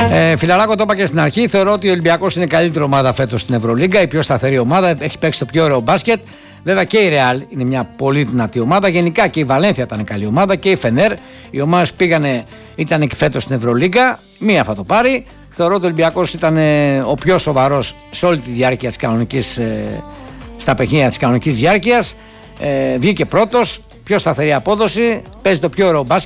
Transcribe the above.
Φιλαράκο, το είπα και στην αρχή. Θεωρώ ότι ο Ολυμπιακός είναι η καλύτερη ομάδα φέτος στην Ευρωλίγκα, η πιο σταθερή ομάδα. Έχει παίξει το πιο ωραίο μπάσκετ. Βέβαια και η Ρεάλ είναι μια πολύ δυνατή ομάδα. Γενικά και η Βαλένθια ήταν καλή ομάδα και η Φενέρ. Οι ομάδες πήγανε, ήταν και φέτος στην Ευρωλίγκα. Μία θα το πάρει. Θεωρώ ότι ο Ολυμπιακός ήταν ο πιο σοβαρός σε όλη τη διάρκεια της κανονικής, στα παιχνίδια της κανονικής διάρκειας. Βγήκε πρώτος, πιο σταθερή απόδοση, παίζει το πιο ωραίο μπάσκετ.